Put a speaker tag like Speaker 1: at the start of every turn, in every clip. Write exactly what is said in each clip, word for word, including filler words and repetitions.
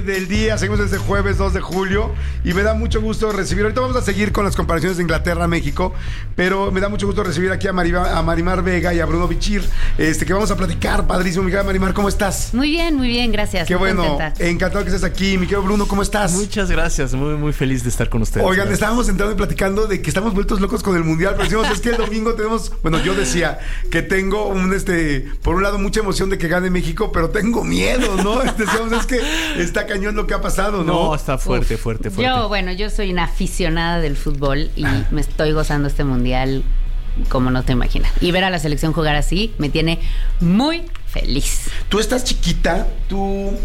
Speaker 1: Del día, seguimos desde jueves dos de julio y me da mucho gusto recibir, ahorita vamos a seguir con las comparaciones de Inglaterra a México, pero me da mucho gusto recibir aquí a, Mariba, a Marimar Vega y a Bruno Bichir, este, que vamos a platicar, padrísimo. Mi querida Marimar, ¿cómo estás?
Speaker 2: Muy bien, muy bien, gracias.
Speaker 1: Qué
Speaker 2: muy
Speaker 1: bueno,
Speaker 2: contenta.
Speaker 1: Encantado que estés aquí. Mi querido Bruno, ¿cómo estás?
Speaker 3: Muchas gracias, muy muy feliz de estar con ustedes.
Speaker 1: Oigan,
Speaker 3: gracias.
Speaker 1: estábamos entrando y platicando de que estamos vueltos locos con el Mundial, pero decimos, es que el domingo tenemos, bueno, yo decía que tengo un, este, por un lado mucha emoción de que gane México, pero tengo miedo, ¿no? Decíamos, es que está cañón lo que ha pasado, ¿no?
Speaker 3: No, está fuerte,
Speaker 2: Uf.
Speaker 3: fuerte, fuerte.
Speaker 2: Yo, bueno, yo soy una aficionada del fútbol y me estoy gozando este mundial como no te imaginas. Y ver a la selección jugar así me tiene muy feliz.
Speaker 1: Tú estás chiquita, tú...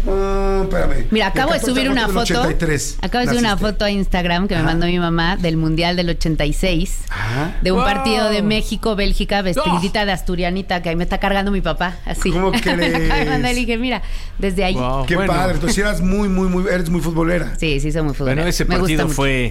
Speaker 1: Uh, espérame.
Speaker 2: Mira, acabo de subir una foto.
Speaker 1: ochenta y tres,
Speaker 2: acabo de subir una foto a Instagram que
Speaker 1: Ajá.
Speaker 2: me mandó mi mamá del mundial del ochenta y seis.
Speaker 1: Ajá.
Speaker 2: De un
Speaker 3: Wow.
Speaker 2: partido de México-Bélgica, vestidita de asturianita, que ahí me está cargando mi papá, así.
Speaker 1: ¿Cómo crees?
Speaker 2: Acabo de mandar y dije, mira, desde ahí.
Speaker 3: Wow.
Speaker 1: Qué
Speaker 3: Bueno.
Speaker 1: padre, entonces eras muy, muy, muy, eres muy futbolera.
Speaker 2: Sí, sí, soy muy futbolera.
Speaker 3: Bueno, ese
Speaker 2: Me gusta
Speaker 3: partido
Speaker 2: mucho.
Speaker 3: fue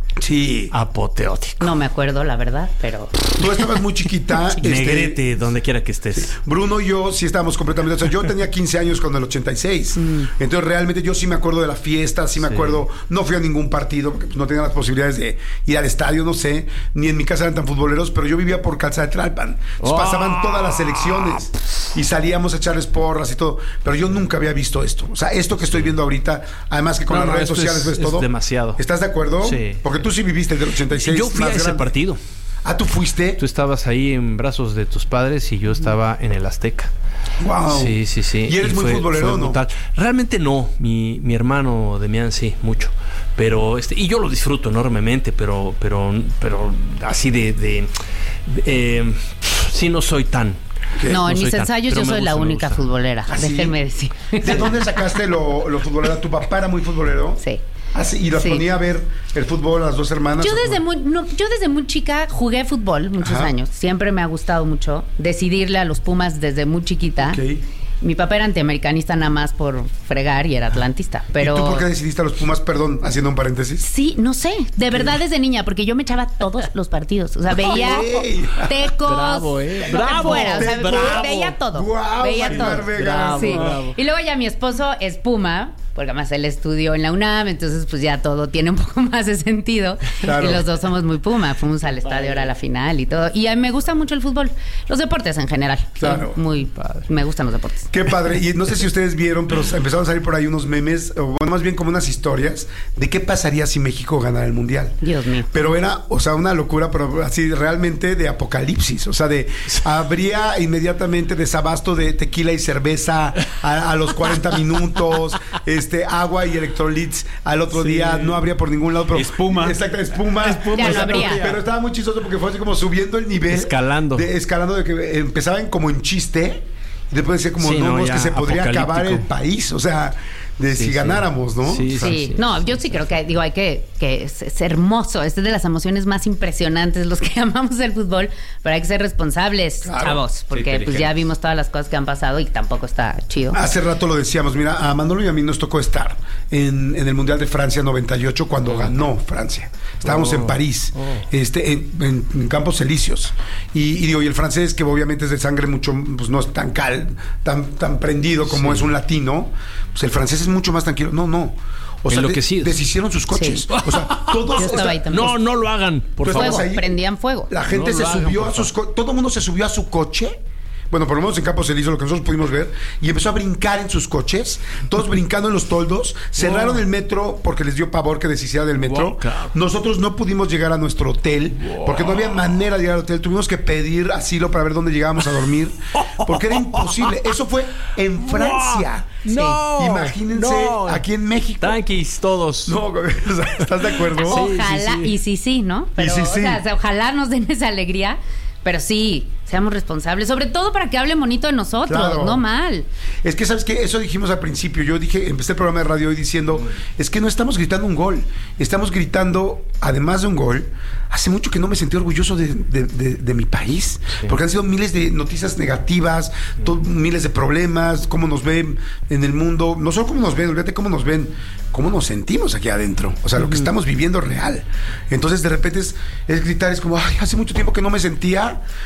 Speaker 1: Sí.
Speaker 3: apoteótico.
Speaker 2: No me acuerdo, la verdad, pero...
Speaker 1: Tú estabas muy chiquita. este,
Speaker 3: Negrete, donde quiera que estés.
Speaker 1: Bruno y yo sí estábamos completamente... O sea, yo tenía quince años cuando el ochenta y seis. Entonces, realmente yo sí me acuerdo de la fiesta, sí me
Speaker 3: Sí.
Speaker 1: acuerdo... No fui a ningún partido porque pues, no tenía las posibilidades de ir al estadio, no sé. Ni en mi casa eran tan futboleros, pero yo vivía por Calzada de Tlalpan. Entonces,
Speaker 3: Oh.
Speaker 1: pasaban todas las selecciones y salíamos a echarles porras y todo. Pero yo nunca había visto esto. O sea, esto que estoy viendo ahorita, además que con
Speaker 3: No,
Speaker 1: las
Speaker 3: no,
Speaker 1: redes
Speaker 3: esto
Speaker 1: sociales
Speaker 3: es-
Speaker 1: ves
Speaker 3: es
Speaker 1: todo.
Speaker 3: demasiado.
Speaker 1: ¿Estás de acuerdo?
Speaker 3: Sí.
Speaker 1: Porque tú sí viviste el del ochenta y seis.
Speaker 3: Yo fui a
Speaker 1: más
Speaker 3: ese
Speaker 1: grande.
Speaker 3: partido.
Speaker 1: Ah, ¿tú fuiste?
Speaker 3: Tú estabas ahí en brazos de tus padres y yo estaba en el Azteca.
Speaker 1: Wow.
Speaker 3: Sí, sí, sí.
Speaker 1: ¿Y eres muy
Speaker 3: fue-
Speaker 1: futbolero
Speaker 3: fue
Speaker 1: o no?
Speaker 3: brutal. Realmente no. Mi, mi hermano Demián sí, mucho. Pero este, y yo lo disfruto enormemente, pero, pero, pero así de, de, de eh, sí no soy tan.
Speaker 1: ¿Qué?
Speaker 2: No, en
Speaker 3: soy
Speaker 2: mis
Speaker 3: tan,
Speaker 2: ensayos
Speaker 3: pero
Speaker 2: yo
Speaker 3: me
Speaker 2: soy la
Speaker 3: gusta, me
Speaker 2: única
Speaker 3: gusta.
Speaker 2: futbolera,
Speaker 1: ¿Ah, sí?
Speaker 2: déjenme decir.
Speaker 1: ¿De dónde sacaste lo, lo futbolera? ¿Tu papá era muy futbolero?
Speaker 2: Sí.
Speaker 1: Ah, sí, y las
Speaker 2: Sí.
Speaker 1: ponía a ver el fútbol a las dos hermanas.
Speaker 2: Yo
Speaker 1: ¿o
Speaker 2: desde
Speaker 1: cómo?
Speaker 2: muy, no, yo desde muy chica jugué fútbol muchos
Speaker 1: Ajá.
Speaker 2: años. Siempre me ha gustado mucho decidirle a los Pumas desde muy chiquita.
Speaker 1: Ok.
Speaker 2: Mi papá era antiamericanista nada más por fregar y era atlantista. Pero
Speaker 1: ¿Y tú por qué decidiste a los Pumas? Perdón, haciendo un paréntesis.
Speaker 2: sí, no sé, de verdad desde niña, porque yo me echaba todos los partidos. O sea, veía
Speaker 1: ¡Ey!
Speaker 2: tecos,
Speaker 3: Bravo, eh.
Speaker 2: lo que
Speaker 3: Bravo,
Speaker 2: fuera. O sea,
Speaker 3: bravo.
Speaker 2: veía todo.
Speaker 1: Guau,
Speaker 2: veía
Speaker 1: Marimar
Speaker 2: todo.
Speaker 1: Vega.
Speaker 3: Bravo,
Speaker 2: Sí.
Speaker 3: bravo.
Speaker 2: Y luego ya mi esposo es Puma, porque además él estudió en la UNAM, entonces pues ya todo tiene un poco más de sentido.
Speaker 1: Claro.
Speaker 2: Y los dos somos muy Puma, fuimos al estadio ahora a la final y todo. Y a mí me gusta mucho el fútbol, los deportes en general. Soy
Speaker 1: Claro.
Speaker 2: muy
Speaker 3: Padre.
Speaker 2: me gustan los deportes.
Speaker 1: Qué padre. Y no sé si ustedes vieron, pero empezaron a salir por ahí unos memes, o bueno, más bien como unas historias de qué pasaría si México ganara el Mundial.
Speaker 2: Dios mío.
Speaker 1: Pero era, o sea, una locura, pero así realmente de apocalipsis. O sea, de habría inmediatamente desabasto de tequila y cerveza a, a los cuarenta minutos, este, agua y electrolits al otro
Speaker 3: Sí.
Speaker 1: día, no habría por ningún lado. Pero,
Speaker 3: Espuma.
Speaker 1: Exacto, espuma.
Speaker 3: Espuma.
Speaker 2: Ya no
Speaker 1: O sea,
Speaker 2: habría.
Speaker 1: pero, pero estaba muy chistoso porque fue así como subiendo el nivel.
Speaker 3: Escalando.
Speaker 1: De, escalando de que empezaban como en chiste. Y después decía como,
Speaker 3: Sí,
Speaker 1: no,
Speaker 3: no,
Speaker 1: no, es
Speaker 3: ya
Speaker 1: que se podría acabar el
Speaker 3: apocalíptico.
Speaker 1: país. O sea, de
Speaker 3: Sí,
Speaker 1: si
Speaker 3: sí.
Speaker 1: ganáramos, ¿no?
Speaker 3: Sí,
Speaker 1: O sea,
Speaker 2: Sí, no, yo sí creo que, digo, hay que, que es, es hermoso, es de las emociones más impresionantes los que amamos el fútbol, pero hay que ser responsables,
Speaker 1: Claro.
Speaker 2: chavos, porque pues
Speaker 3: inteligentes.
Speaker 2: ya vimos todas las cosas que han pasado y tampoco está chido.
Speaker 1: Hace rato lo decíamos, mira, a Manolo y a mí nos tocó estar en, en el Mundial de Francia noventa y ocho cuando ganó Francia. Estábamos
Speaker 3: Oh,
Speaker 1: en París,
Speaker 3: oh.
Speaker 1: este, en, en- en Campos Elíseos. Y, y digo, y el francés, que obviamente es de sangre mucho, pues no es tan cal, tan, tan prendido como
Speaker 3: Sí.
Speaker 1: es un latino, pues el francés es mucho más tranquilo. No, no. O sea, de-
Speaker 3: Enloquecidos.
Speaker 1: deshicieron sus coches.
Speaker 2: Sí.
Speaker 1: O sea, todos.
Speaker 2: Yo estaba ahí también.
Speaker 3: No, no lo hagan, por
Speaker 1: Tú
Speaker 3: favor.
Speaker 1: estabas
Speaker 2: Fuego,
Speaker 1: ahí.
Speaker 2: prendían fuego.
Speaker 1: La gente
Speaker 3: No
Speaker 1: se
Speaker 3: lo hagan,
Speaker 1: subió
Speaker 3: por
Speaker 1: a sus coches. Todo el mundo se subió a su coche. Bueno, por lo menos en Campos Elíseos, lo que nosotros pudimos ver, y empezó a brincar en sus coches, todos brincando en los toldos, cerraron
Speaker 3: Wow.
Speaker 1: el metro porque les dio pavor que deshiciera del metro.
Speaker 3: Wow, claro.
Speaker 1: Nosotros no pudimos llegar a nuestro hotel, porque no había manera de llegar al hotel, tuvimos que pedir asilo para ver dónde llegábamos a dormir, porque era imposible. Eso fue en Francia.
Speaker 3: No,
Speaker 1: Imagínense
Speaker 3: no.
Speaker 1: aquí en México.
Speaker 3: Tranquis todos.
Speaker 1: No, o sea, ¿estás de acuerdo?
Speaker 3: Sí,
Speaker 2: Ojalá,
Speaker 3: sí, sí.
Speaker 2: y sí, sí, ¿no? Pero,
Speaker 1: sí,
Speaker 2: o
Speaker 1: sí.
Speaker 2: sea, o sea, ojalá nos den esa alegría, pero sí, seamos responsables, sobre todo para que hablen bonito de nosotros,
Speaker 1: Claro.
Speaker 2: no mal.
Speaker 1: Es que, ¿sabes qué? Eso dijimos al principio. Yo dije, empecé el programa de radio hoy diciendo, es que no estamos gritando un gol. Estamos gritando, además de un gol, hace mucho que no me sentí orgulloso de, de- de- de mi país.
Speaker 3: Sí.
Speaker 1: Porque han sido miles de noticias negativas, to- miles de problemas, cómo nos ven en el mundo. No solo cómo nos ven, olvídate cómo nos ven, cómo nos sentimos aquí adentro. O sea, lo que estamos viviendo real. Entonces, de repente es, es gritar, es como, ay, hace mucho tiempo que no me sentía orgulloso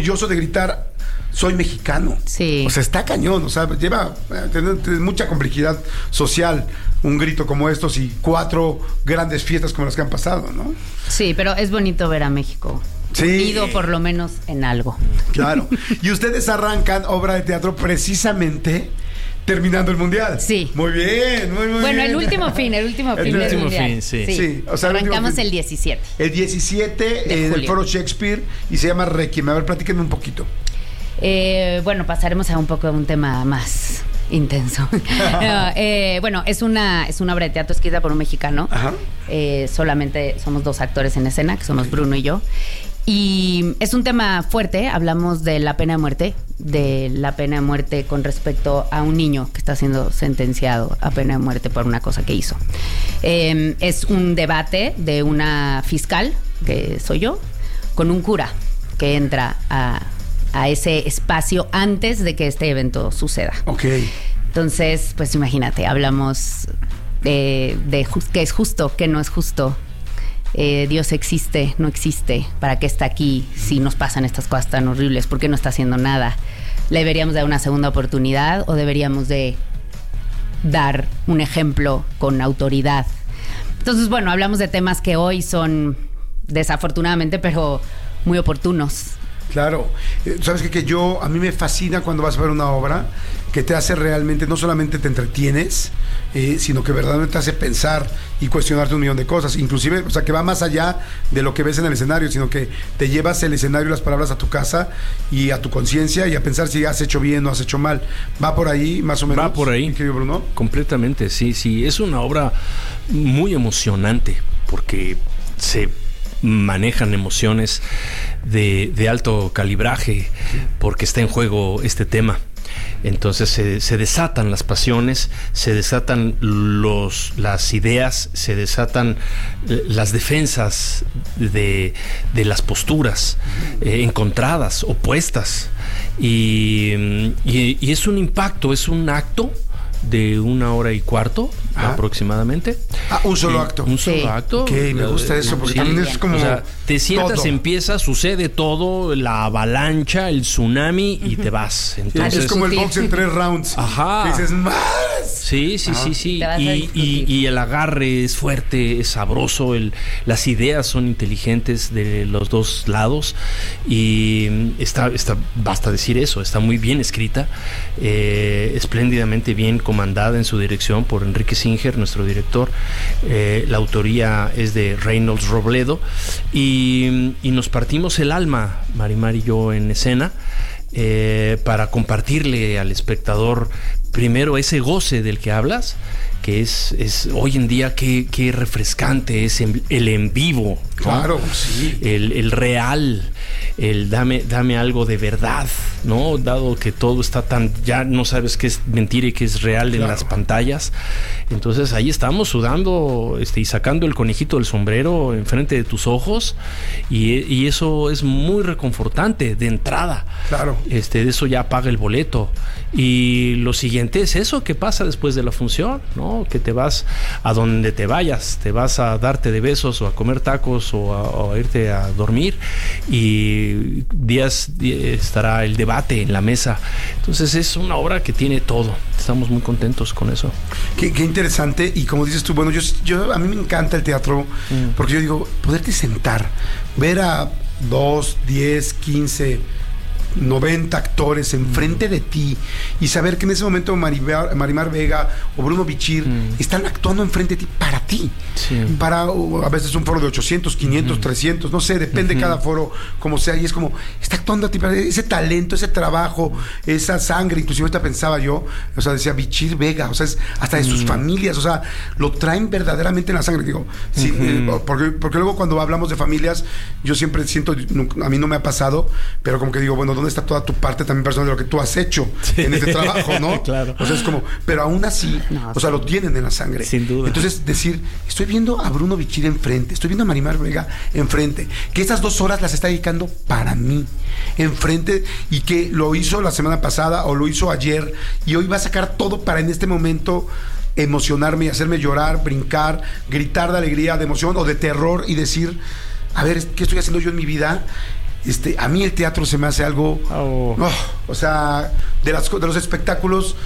Speaker 1: orgulloso de gritar, soy mexicano.
Speaker 2: Sí.
Speaker 1: O sea, está cañón, o sea, lleva eh, tiene, tiene mucha complejidad social un grito como estos y cuatro grandes fiestas como las que han pasado, ¿no?
Speaker 2: Sí, pero es bonito ver a México
Speaker 1: Sí.
Speaker 2: unido por lo menos en algo.
Speaker 1: Claro. Y ustedes arrancan obra de teatro precisamente terminando el mundial.
Speaker 2: Sí.
Speaker 1: Muy bien, muy, muy
Speaker 2: Bueno,
Speaker 1: bien.
Speaker 2: el último fin, el último
Speaker 1: El
Speaker 2: fin del
Speaker 3: último
Speaker 2: mundial.
Speaker 3: fin, sí.
Speaker 1: Sí, o sea, el último
Speaker 2: Arrancamos
Speaker 1: fin.
Speaker 2: el diecisiete.
Speaker 1: El diecisiete
Speaker 2: De
Speaker 1: eh, del
Speaker 2: julio.
Speaker 1: Foro Shakespeare y se llama Requiem. A ver, platíquenme un poquito.
Speaker 2: Eh, bueno, pasaremos a un poco a un tema más intenso. No, eh, bueno, es una, es una obra de teatro escrita por un mexicano.
Speaker 1: Ajá.
Speaker 2: Eh, solamente somos dos actores en escena, que somos Bruno y yo. Y es un tema fuerte, hablamos de la pena de muerte, de la pena de muerte con respecto a un niño que está siendo sentenciado a pena de muerte por una cosa que hizo. Eh, es un debate de una fiscal, que soy yo, con un cura que entra a, a ese espacio antes de que este evento suceda.
Speaker 1: Ok.
Speaker 2: Entonces, pues imagínate, hablamos de, de just- qué es justo, qué no es justo. Eh, Dios existe, no existe, ¿para qué está aquí si nos pasan estas cosas tan horribles? ¿Por qué no está haciendo nada? ¿Le deberíamos dar una segunda oportunidad o deberíamos de dar un ejemplo con autoridad? Entonces, bueno, hablamos de temas que hoy son desafortunadamente, pero muy oportunos.
Speaker 1: Claro. Eh, ¿Sabes qué? Que yo, a mí me fascina cuando vas a ver una obra que te hace realmente, no solamente te entretienes, eh, sino que verdaderamente te hace pensar y cuestionarte un millón de cosas. Inclusive, o sea, que va más allá de lo que ves en el escenario, sino que te llevas el escenario y las palabras a tu casa y a tu conciencia y a pensar si has hecho bien o has hecho mal. ¿Va por ahí, más o menos?
Speaker 3: Va por ahí.
Speaker 1: mi querido Bruno.
Speaker 3: Completamente, sí, sí. Es una obra muy emocionante porque se manejan emociones de, de alto calibraje porque está en juego este tema. Entonces se, se desatan las pasiones, se desatan los, las ideas, se desatan eh, las defensas de, de las posturas eh, encontradas, opuestas. Y, y, y es un impacto, es un acto de una hora y cuarto
Speaker 1: Ajá.
Speaker 3: aproximadamente.
Speaker 1: Ah, un solo
Speaker 3: Y
Speaker 1: acto.
Speaker 3: Un solo
Speaker 2: Sí.
Speaker 3: acto.
Speaker 1: Ok, me gusta eso, porque
Speaker 2: Sí.
Speaker 1: también es como...
Speaker 3: O sea, te sientas,
Speaker 1: todo.
Speaker 3: empieza, sucede todo, la avalancha, el tsunami y te vas.
Speaker 1: Sí,
Speaker 3: Entonces,
Speaker 1: es como el box en tres rounds.
Speaker 3: Ajá.
Speaker 1: Que dices, más.
Speaker 3: Sí, sí,
Speaker 1: Ajá.
Speaker 3: sí, sí.
Speaker 2: Te vas a
Speaker 3: Y,
Speaker 2: discutir.
Speaker 3: y- y el agarre es fuerte, es sabroso, el, las ideas son inteligentes de los dos lados y está, está, basta decir eso, está muy bien escrita, eh, espléndidamente bien comandada en su dirección por Enrique Singer, nuestro director. Eh, la autoría es de Reynolds Robledo y, y nos partimos el alma, Marimar y yo, en escena. Eh, para compartirle al espectador primero ese goce del que hablas, que es, es hoy en día qué, qué refrescante es en- el en vivo, ¿no?
Speaker 1: Claro, sí.
Speaker 3: el, el real, el dame, dame algo de verdad, ¿no? Dado que todo está tan, ya no sabes qué es mentira y qué es real
Speaker 1: Claro.
Speaker 3: en las pantallas. Entonces ahí estamos sudando este, y sacando el conejito del sombrero enfrente de tus ojos y, y eso es muy reconfortante de entrada.
Speaker 1: Claro.
Speaker 3: Este, de eso ya paga el boleto. Y lo siguiente es eso que pasa después de la función, ¿no? Que te vas a donde te vayas, te vas a darte de besos o a comer tacos o a, o a irte a dormir y días estará el debate en la mesa. Entonces es una obra que tiene todo. Estamos muy contentos con eso.
Speaker 1: Qué, qué interesante. Y como dices tú, bueno, yo, yo a mí me encanta el teatro
Speaker 3: Mm.
Speaker 1: porque yo digo, poderte sentar, ver a dos, diez, quince, noventa actores enfrente de ti y saber que en ese momento Marimar, Marimar Vega o Bruno Bichir
Speaker 3: Mm.
Speaker 1: están actuando enfrente de ti para ti.
Speaker 3: Sí.
Speaker 1: Para uh, a veces un foro de ochocientos, quinientos, trescientos, no sé, depende
Speaker 3: Ujú.
Speaker 1: cada foro como sea, y es como, está actuando a ti, para ese talento, ese trabajo, esa sangre. Inclusive ahorita pensaba yo, o sea, decía Bichir Vega, o sea, es hasta de sus
Speaker 3: Mm.
Speaker 1: familias, o sea, lo traen verdaderamente en la sangre, digo, sí,
Speaker 3: Ujú.
Speaker 1: eh, porque, porque luego cuando hablamos de familias, yo siempre siento, no- a mí no me ha pasado, pero como que digo, bueno, ¿dónde está toda tu parte también personal de lo que tú has hecho
Speaker 3: Sí.
Speaker 1: en este trabajo, no?
Speaker 3: Claro.
Speaker 1: O sea, es como, pero aún así,
Speaker 2: No,
Speaker 1: o sea,
Speaker 2: sí.
Speaker 1: lo tienen en la sangre.
Speaker 3: Sin duda.
Speaker 1: Entonces, decir, estoy viendo a Bruno Bichir enfrente, estoy viendo a Marimar Vega enfrente, que estas dos horas las está dedicando para mí, enfrente, y que lo hizo la semana pasada o lo hizo ayer, y hoy va a sacar todo para en este momento emocionarme y hacerme llorar, brincar, gritar de alegría, de emoción o de terror y decir, a ver, ¿qué estoy haciendo yo en mi vida? Este, a mí el teatro se me hace algo,
Speaker 3: Oh.
Speaker 1: oh, o sea, de, las, de los espectáculos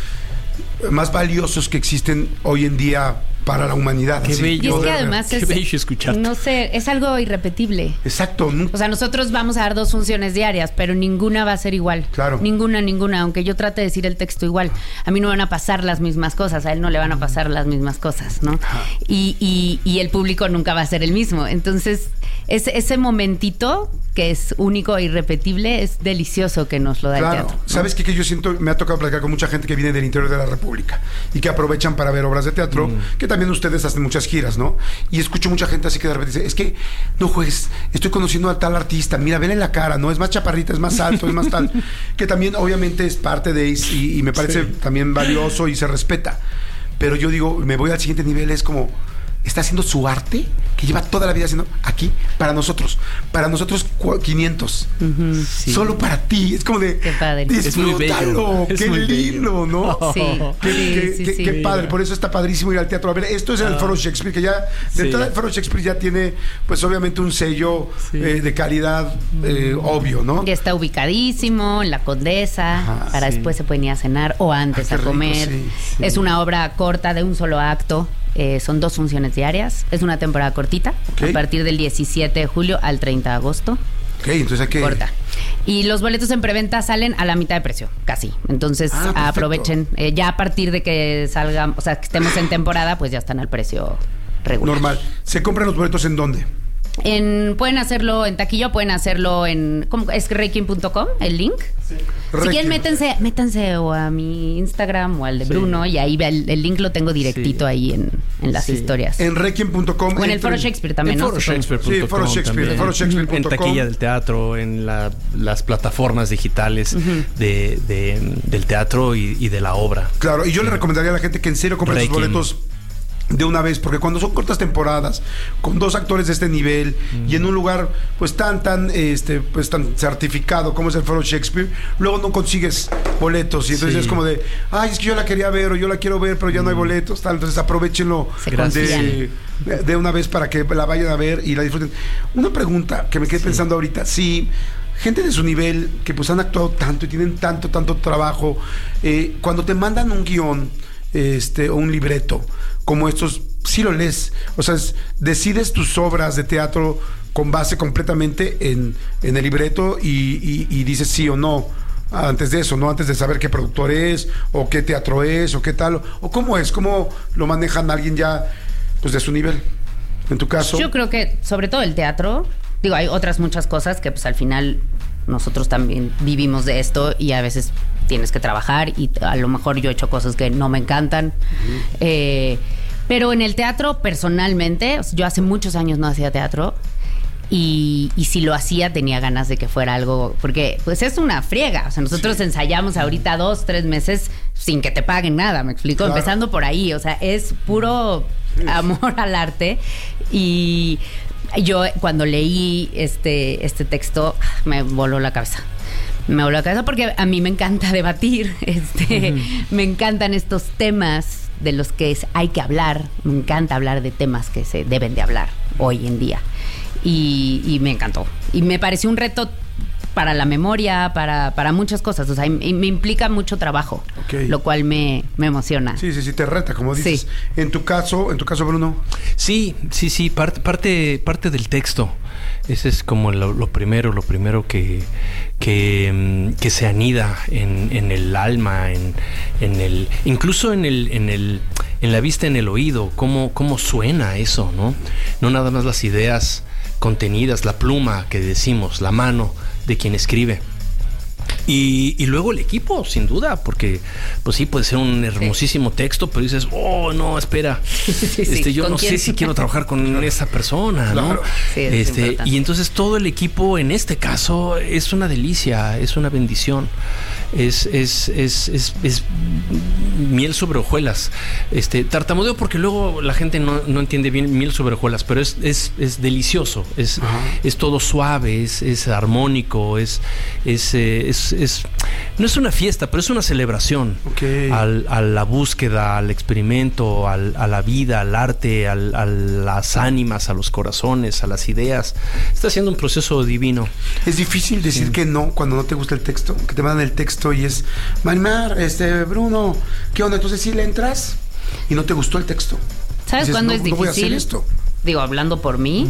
Speaker 1: más valiosos que existen hoy en día para la humanidad.
Speaker 3: Qué
Speaker 1: así.
Speaker 3: bello.
Speaker 2: Y es que
Speaker 1: Moderna.
Speaker 2: además
Speaker 3: Qué
Speaker 2: es,
Speaker 3: bello escucharte.
Speaker 2: no sé, es algo irrepetible.
Speaker 1: Exacto. nunca-
Speaker 2: O sea, nosotros vamos a dar dos funciones diarias, pero ninguna va a ser igual.
Speaker 1: Claro.
Speaker 2: Ninguna, ninguna, aunque yo trate de decir el texto igual. A mí no van a pasar las mismas cosas, a él no le van a pasar las mismas cosas, ¿no? Y, y, y el público nunca va a ser el mismo. Entonces, ese, ese momentito que es único e irrepetible es delicioso que nos lo da el
Speaker 1: Claro,
Speaker 2: teatro, ¿no?
Speaker 1: ¿sabes qué? Que yo siento, me ha tocado platicar con mucha gente que viene del interior de la República y que aprovechan para ver obras de teatro, mm. que también ustedes hacen muchas giras, ¿no? Y escucho mucha gente así que de repente dice, es que no juegues, estoy conociendo a tal artista, mira, vele la cara, ¿no? Es más chaparrita, es más alto, es más tal, que también obviamente es parte de y, y me parece sí. también valioso y se respeta. Pero yo digo, me voy al siguiente nivel, es como... Está haciendo su arte, que lleva toda la vida haciendo aquí, para nosotros. Para nosotros, quinientos. Uh-huh, sí. Solo para ti. Es como de...
Speaker 2: Qué padre.
Speaker 3: Es muy bello.
Speaker 1: Qué
Speaker 3: es muy
Speaker 1: lindo,
Speaker 3: bello.
Speaker 1: ¿no?
Speaker 2: Sí.
Speaker 1: Qué,
Speaker 2: sí,
Speaker 1: qué,
Speaker 2: sí,
Speaker 1: qué,
Speaker 2: sí.
Speaker 1: qué padre. Por eso está padrísimo ir al teatro. A ver, esto es en el Foro Shakespeare, que ya... De
Speaker 3: sí.
Speaker 1: entrada, el Foro Shakespeare ya tiene, pues, obviamente, un sello sí. eh, de calidad eh, obvio, ¿no?
Speaker 2: Ya está ubicadísimo en la Condesa. Ajá, para sí. después se pueden ir a cenar o antes ah, a comer. Rico, sí, sí. Es una obra corta de un solo acto. Eh, son dos funciones diarias. Es una temporada cortita, okay. a partir del diecisiete de julio al treinta de agosto.
Speaker 1: Ok, entonces hay que...
Speaker 2: Corta. Y los boletos en preventa salen a la mitad de precio, casi. Entonces ah, aprovechen. Eh, ya a partir de que salgan, o sea, que estemos en temporada, pues ya están al precio regular.
Speaker 1: Normal. ¿Se compran los boletos en dónde?
Speaker 2: En, pueden hacerlo en taquilla, pueden hacerlo en... ¿cómo? ¿Es requiem punto com el link? Sí. Si Requiem. quieren, métanse, métanse o a mi Instagram o al de sí. Bruno y ahí el, el link lo tengo directito sí. ahí en, en las sí. historias.
Speaker 1: En requiem punto com.
Speaker 2: O en el Foro Shakespeare también,
Speaker 3: en
Speaker 2: ¿no?
Speaker 3: Foro Shakespeare punto com.
Speaker 1: Sí, Foro Shakespeare. Foro Shakespeare punto com.
Speaker 3: En taquilla del teatro, en la, las plataformas digitales uh-huh. de, de, del teatro y, y de la obra.
Speaker 1: Claro, y yo sí. le recomendaría a la gente que en serio compre sus boletos de una vez, porque cuando son cortas temporadas, con dos actores de este nivel mm. y en un lugar pues tan, tan, este, pues tan certificado como es el Foro Shakespeare, luego no consigues boletos y entonces sí. es como de, ay, es que yo la quería ver o yo la quiero ver, pero ya mm. no hay boletos, tal, entonces aprovechenlo de, de, de una vez para que la vayan a ver y la disfruten. Una pregunta que me quedé sí. pensando ahorita, si gente de su nivel, que pues han actuado tanto y tienen tanto, tanto trabajo, eh, cuando te mandan un guión, este, o un libreto, como estos, sí lo lees, o sea, es, decides tus obras de teatro con base completamente en, en el libreto y, y, y dices sí o no antes de eso, no antes de saber qué productor es o qué teatro es o qué tal, o, o cómo es, cómo lo manejan alguien ya pues de su nivel, en tu caso.
Speaker 2: Yo creo que sobre todo el teatro, digo, hay otras muchas cosas que pues al final nosotros también vivimos de esto y a veces tienes que trabajar y a lo mejor yo he hecho cosas que no me encantan. Uh-huh. Eh, pero en el teatro, personalmente, yo hace muchos años no hacía teatro y, y si lo hacía tenía ganas de que fuera algo, porque pues es una friega. O sea, nosotros sí. ensayamos ahorita dos, tres meses sin que te paguen nada, me explico, claro. empezando por ahí. O sea, es puro amor al arte y yo cuando leí este, este texto me voló la cabeza. Me voló la cabeza porque a mí me encanta debatir, este, uh-huh. me encantan estos temas de los que hay que hablar, me encanta hablar de temas que se deben de hablar hoy en día y, y me encantó y me pareció un reto para la memoria, para, para muchas cosas, o sea, y me implica mucho trabajo, okay. lo cual me, me emociona.
Speaker 1: Sí, sí, sí, te reta, como dices. Sí. En tu caso, en tu caso, Bruno.
Speaker 3: Sí, sí, sí, parte, parte, parte del texto. Ese es como lo, lo primero, lo primero que, que, que se anida en, en el alma, en, en el, incluso en el, en el, en la vista, en el oído, cómo, cómo suena eso, ¿no? No nada más las ideas contenidas, la pluma que decimos, la mano de quien escribe. Y, y luego el equipo, sin duda, porque pues sí, puede ser un hermosísimo sí. texto, pero dices, oh, no, espera, sí, sí, este, yo no quién? sé si quiero trabajar con esa persona, ¿no? Claro. Sí, este, y entonces todo el equipo, en este caso, es una delicia, es una bendición. Es, es, es, es, es miel sobre hojuelas. Este, tartamudeo porque luego la gente no, no entiende bien miel sobre hojuelas, pero es, es, es delicioso, es, es todo suave, es, es armónico, es, es, es, es, no es una fiesta, pero es una celebración
Speaker 1: okay.
Speaker 3: al, a la búsqueda, al experimento, al, a la vida, al arte, al, a las ánimas, a los corazones, a las ideas. Está siendo un proceso divino.
Speaker 1: Es difícil decir sí. que no cuando no te gusta el texto, que te mandan el texto y es, Marimar, este, Bruno, ¿qué onda? Entonces sí le entras y no te gustó el texto.
Speaker 2: ¿Sabes
Speaker 1: dices,
Speaker 2: cuándo
Speaker 1: no,
Speaker 2: es difícil?
Speaker 1: No voy a hacer esto.
Speaker 2: Digo, hablando por mí,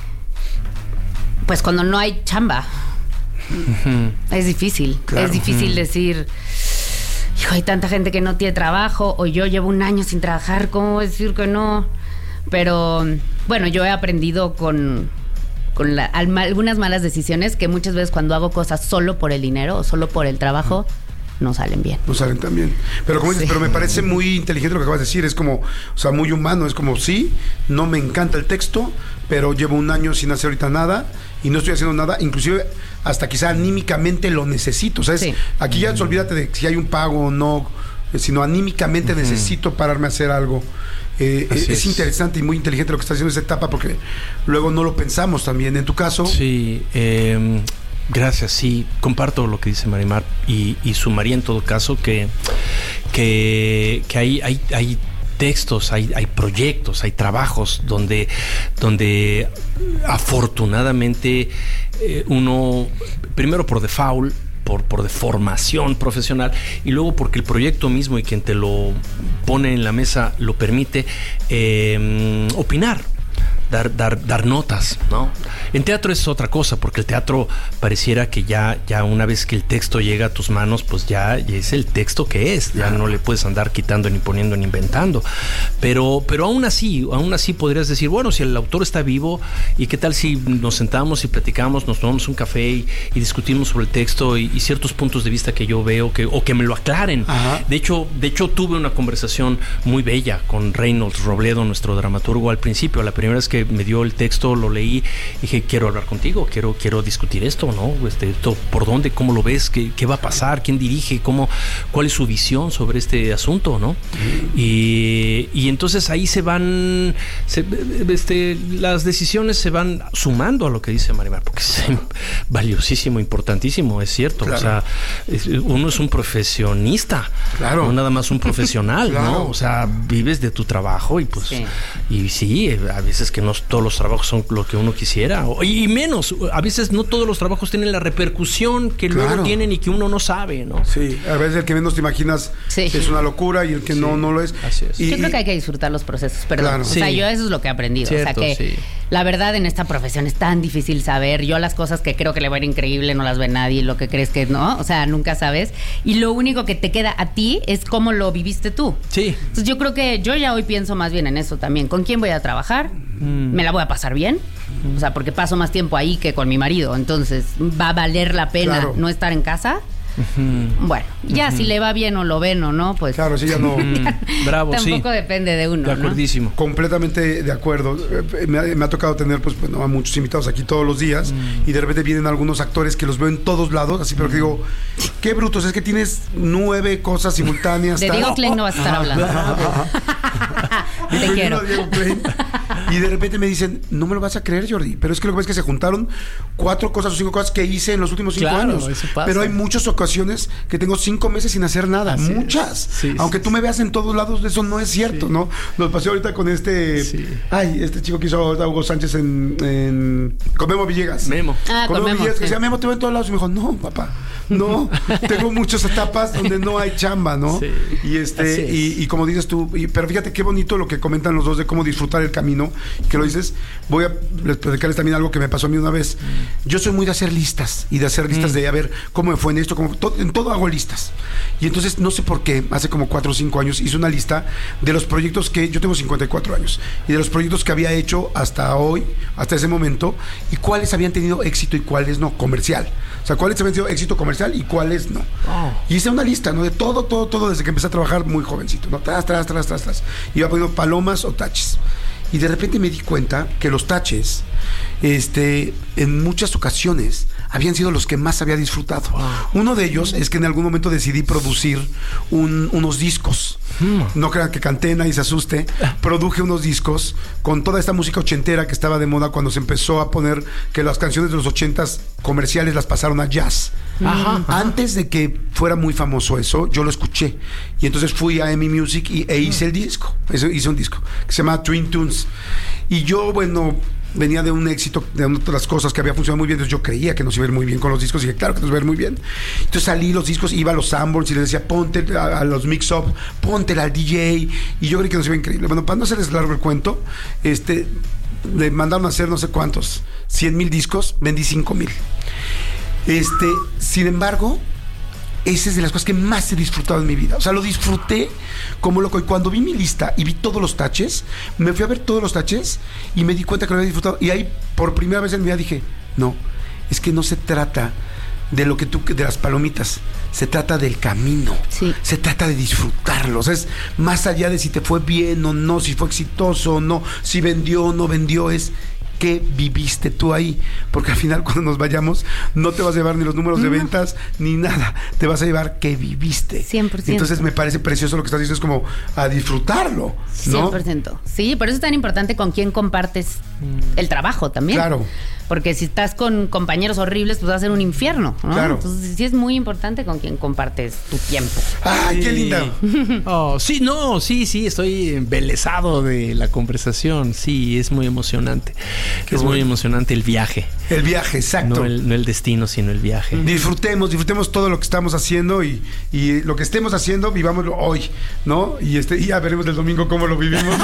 Speaker 2: mm. pues cuando no hay chamba. Uh-huh. Es difícil. Claro. Es difícil uh-huh. decir, hijo, hay tanta gente que no tiene trabajo, o yo llevo un año sin trabajar, ¿cómo voy a decir que no? Pero bueno, yo he aprendido con, con la, al, algunas malas decisiones que muchas veces cuando hago cosas solo por el dinero o solo por el trabajo, uh-huh. no salen bien.
Speaker 1: No salen tan bien. Pero como dices, sí. pero me parece muy inteligente lo que acabas de decir. Es como, o sea, muy humano. Es como, sí, no me encanta el texto, pero llevo un año sin hacer ahorita nada y no estoy haciendo nada. Inclusive hasta quizá anímicamente lo necesito. ¿Sabes? Sí. Aquí ya uh-huh. olvídate de si hay un pago o no, sino anímicamente uh-huh. necesito pararme a hacer algo. Eh, es, es interesante y muy inteligente lo que está haciendo esa etapa porque luego no lo pensamos también. En tu caso...
Speaker 3: Sí, eh... Gracias, sí, comparto lo que dice Marimar y, y sumaría en todo caso que, que, que hay, hay, hay textos, hay, hay proyectos, hay trabajos donde, donde afortunadamente eh, uno, primero por default, por, por de formación profesional y luego porque el proyecto mismo y quien te lo pone en la mesa lo permite, eh, opinar. Dar, dar, dar notas, ¿no? En teatro es otra cosa, porque el teatro pareciera que ya, ya una vez que el texto llega a tus manos, pues ya, ya es el texto que es, ya no le puedes andar quitando ni poniendo ni inventando. Pero, pero aún así, aún así podrías decir, bueno, si el autor está vivo, ¿y qué tal si nos sentamos y platicamos, nos tomamos un café y, y discutimos sobre el texto y, y ciertos puntos de vista que yo veo que, o que me lo aclaren? Ajá. De hecho, de hecho, tuve una conversación muy bella con Reynolds Robledo, nuestro dramaturgo, al principio, la primera vez que me dio el texto, lo leí, dije, quiero hablar contigo, quiero, quiero discutir esto, ¿no? Este, esto, ¿por dónde? ¿Cómo lo ves? ¿Qué, qué va a pasar? ¿Quién dirige? ¿Cómo, cuál es su visión sobre este asunto, no? Mm. Y, y entonces ahí se van, se, este, las decisiones se van sumando a lo que dice Marimar, porque es valiosísimo, importantísimo, es cierto. Claro. O sea, es, uno es un profesionista, claro. no nada más un profesional, claro. ¿no? O sea, vives de tu trabajo y pues, sí. y sí, a veces que no todos los trabajos son lo que uno quisiera, y menos, a veces no todos los trabajos tienen la repercusión que claro. luego tienen y que uno no sabe, ¿no?
Speaker 1: Sí, a veces el que menos te imaginas sí. es una locura y el que sí. no, no lo es.
Speaker 3: Así es.
Speaker 2: Y, yo creo que hay que disfrutar los procesos, perdón. Claro. O sea, sí. yo eso es lo que he aprendido. Cierto, o sea, que sí. la verdad en esta profesión es tan difícil saber. Yo las cosas que creo que le van a ir increíble no las ve nadie, lo que crees que no, o sea, nunca sabes. Y lo único que te queda a ti es cómo lo viviste tú.
Speaker 3: Sí.
Speaker 2: Entonces yo creo que yo ya hoy pienso más bien en eso también. ¿Con quién voy a trabajar? Mm. ¿Me la voy a pasar bien? O sea, porque paso más tiempo ahí que con mi marido. Entonces, ¿va a valer la pena claro. no estar en casa? Uh-huh. Bueno, ya uh-huh. si le va bien o lo ven o no, pues...
Speaker 1: Claro, sí, ya no...
Speaker 3: Bravo,
Speaker 2: tampoco
Speaker 3: sí.
Speaker 2: depende de uno,
Speaker 3: de acuerdísimo.
Speaker 1: ¿no? Completamente de acuerdo. Me ha, me ha tocado tener, pues, bueno, a muchos invitados aquí todos los días mm. y de repente vienen algunos actores que los veo en todos lados, así, pero que digo, qué brutos, es que tienes nueve cosas simultáneas.
Speaker 2: De Diego Klein no vas a estar hablando. Te quiero.
Speaker 1: Y de repente me dicen, no me lo vas a creer, Jordi, pero es que lo que ves es que se juntaron cuatro cosas o cinco cosas que hice en los últimos cinco
Speaker 3: claro,
Speaker 1: años.
Speaker 3: Eso pasa.
Speaker 1: Pero hay muchas ocasiones que tengo cinco meses sin hacer nada. Así muchas. Sí, Aunque sí, tú sí. me veas en todos lados, eso no es cierto, sí. ¿no? Nos pasé ahorita con este... Sí. Ay, este chico que hizo Hugo Sánchez en, en... con Memo Villegas.
Speaker 3: Memo.
Speaker 2: Ah,
Speaker 1: con,
Speaker 2: con
Speaker 1: Memo Villegas,
Speaker 2: sí.
Speaker 1: que decía, Memo, te veo en todos lados. Y me dijo, no, papá, no. Tengo muchas etapas donde no hay chamba, ¿no? Sí. Y este y, y como dices tú, y, pero fíjate qué bonito lo que comentan los dos de cómo disfrutar el camino, que lo dices. Voy a platicarles también algo que me pasó a mí una vez. Mm. Yo soy muy de hacer listas y de hacer listas mm. de a ver cómo me fue en esto, cómo, to, en todo hago listas. Y entonces, no sé por qué, hace como cuatro o cinco años hice una lista de los proyectos que, yo tengo cincuenta y cuatro años, y de los proyectos que había hecho hasta hoy, hasta ese momento, y cuáles habían tenido éxito y cuáles no, comercial. O sea, cuáles habían tenido éxito comercial y cuáles no. Oh. Y hice una lista, ¿no? De todo, todo, todo, desde que empecé a trabajar muy jovencito, ¿no? Tras, tras, tras, tras, tras. Iba poniendo palomas o taches. Y de repente me di cuenta que los taches este, en muchas ocasiones habían sido los que más había disfrutado. Wow. Uno de ellos es que en algún momento decidí producir un, unos discos. Mm. No crean que canté, nadie se asuste. Produje unos discos con toda esta música ochentera que estaba de moda cuando se empezó a poner que las canciones de los ochentas comerciales las pasaron a jazz. Ajá, ajá. Antes de que fuera muy famoso eso, yo lo escuché. Y entonces fui a EMI Music y, e hice el disco. Hice un disco que se llama Twin Tunes. Y yo, bueno, venía de un éxito, de otras cosas que había funcionado muy bien. Entonces yo creía que nos iba a ir muy bien con los discos. Y dije, claro que nos va a ir muy bien. Entonces salí los discos, iba a los Sanborns y les decía, ponte a, a los mix-up, ponte al D J. Y yo creí que nos iba increíble. Bueno, para no hacerles largo el cuento, este, le mandaron a hacer no sé cuántos, cien mil discos, vendí cinco mil. Este, sin embargo, esa es de las cosas que más he disfrutado en mi vida. O sea, lo disfruté como loco. Y cuando vi mi lista y vi todos los taches, me fui a ver todos los taches y me di cuenta que lo había disfrutado. Y ahí, por primera vez en mi vida, dije, no, es que no se trata de lo que tú, de las palomitas. Se trata del camino. Sí. Se trata de disfrutarlo. O sea, es más allá de si te fue bien o no, si fue exitoso o no, si vendió o no vendió, es ¿qué viviste tú ahí? Porque al final cuando nos vayamos no te vas a llevar ni los números no. de ventas ni nada, te vas a llevar qué viviste.
Speaker 2: cien por ciento.
Speaker 1: Entonces me parece precioso lo que estás diciendo, es como a disfrutarlo, ¿no?
Speaker 2: cien por ciento. Sí, por eso es tan importante con quién compartes el trabajo también.
Speaker 1: Claro.
Speaker 2: Porque si estás con compañeros horribles, pues va a ser un infierno, ¿no?
Speaker 1: Claro.
Speaker 2: Entonces sí es muy importante con quién compartes tu tiempo.
Speaker 1: ¡Ay, sí. Qué linda!
Speaker 3: Oh, sí, no, sí, sí, estoy embelesado de la conversación. Sí, es muy emocionante. Qué es bueno. Muy emocionante el viaje.
Speaker 1: El viaje, exacto.
Speaker 3: No el, no el destino, sino el viaje.
Speaker 1: Disfrutemos, disfrutemos todo lo que estamos haciendo y, y lo que estemos haciendo, vivámoslo hoy, ¿no? Y este y ya veremos el domingo cómo lo vivimos.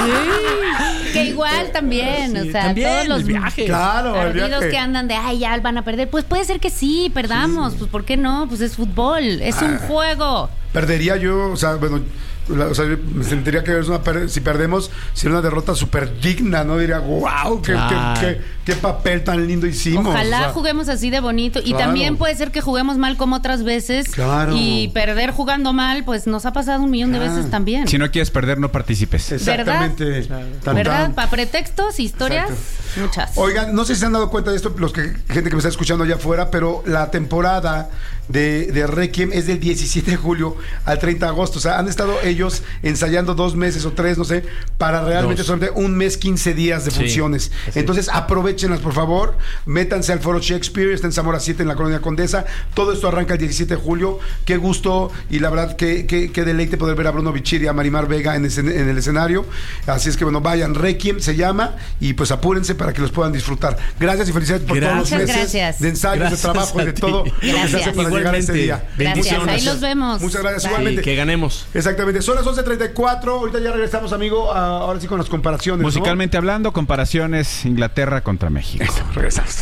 Speaker 2: Sí. Que igual también, sí, o sea,
Speaker 3: también,
Speaker 2: todos los
Speaker 3: viajes.
Speaker 1: Claro,
Speaker 2: partidos que andan de, ay, ya van a perder, pues puede ser que sí, perdamos, sí. Pues ¿por qué no? Pues es fútbol, es ah, un juego.
Speaker 1: Perdería yo, o sea, bueno, la, o sea, me sentiría que es una per- si perdemos, sería una derrota súper digna, ¿no? Diría, wow, qué, ah. qué, qué, qué papel tan lindo hicimos.
Speaker 2: Ojalá
Speaker 1: o sea,
Speaker 2: juguemos así de bonito. Y claro. También puede ser que juguemos mal como otras veces.
Speaker 1: Claro.
Speaker 2: Y perder jugando mal, pues nos ha pasado un millón claro. de veces también.
Speaker 4: Si no quieres perder, no participes.
Speaker 1: Exactamente.
Speaker 2: ¿Verdad? Claro. ¿Verdad? Para pretextos, historias, exacto. Muchas.
Speaker 1: Oigan, no sé si se han dado cuenta de esto, los que gente que me está escuchando allá afuera, pero la temporada de, de Requiem es del diecisiete de julio al treinta de agosto. O sea, han estado ellos ensayando dos meses o tres, no sé, para realmente solamente un mes, quince días de funciones. Sí, entonces, aprovechenlas, por favor. Métanse al Foro Shakespeare, está en Zamora siete, en la Colonia Condesa. Todo esto arranca el diecisiete de julio. Qué gusto y la verdad, qué, qué, qué deleite poder ver a Bruno Bichir y a Marimar Vega en, ese, en el escenario. Así es que, bueno, vayan. Requiem se llama y pues apúrense para que los puedan disfrutar. Gracias y felicidades por gracias. Todos los meses
Speaker 2: gracias.
Speaker 1: de ensayos, gracias de trabajo y de todo lo que se hace para llegar a ese día.
Speaker 2: Gracias, ahí los vemos.
Speaker 1: Muchas gracias.
Speaker 2: Bye.
Speaker 1: Igualmente.
Speaker 3: Sí, que ganemos.
Speaker 1: Exactamente. Son las once treinta y cuatro. Ahorita ya regresamos, amigo. A, ahora sí con las comparaciones.
Speaker 4: Musicalmente
Speaker 1: ¿no?
Speaker 4: hablando, comparaciones Inglaterra contra México.
Speaker 1: Eso, regresamos.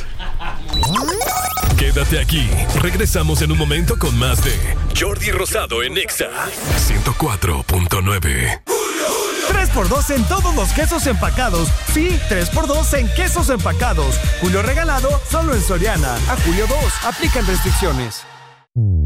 Speaker 5: Quédate aquí. Regresamos en un momento con más de Jordi Rosado en Exa ciento cuatro punto nueve.
Speaker 6: tres por dos en todos los quesos empacados. Sí, tres por dos en quesos empacados. Julio regalado solo en Soriana. A julio dos. Aplican restricciones.